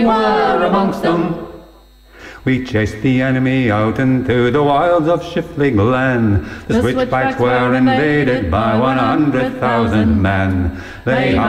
were amongst them. We chased the enemy out into the wilds of Shifley Glen. The switchbacks were invaded by 100,000 men. They